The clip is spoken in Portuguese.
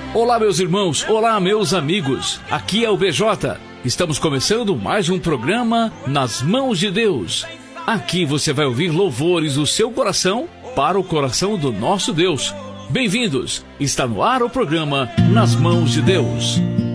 Olá, meus irmãos, olá, meus amigos, aqui é o BJ. Estamos começando mais um programa Nas Mãos de Deus. Aqui você vai ouvir louvores do seu coração para o coração do nosso Deus. Bem-vindos, está no ar o programa Nas Mãos de Deus.